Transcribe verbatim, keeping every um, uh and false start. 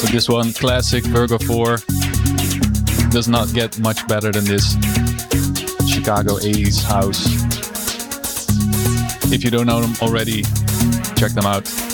So this one, classic Virgo four, does not get much better than this. Chicago eighties house. If you don't know them already, check them out.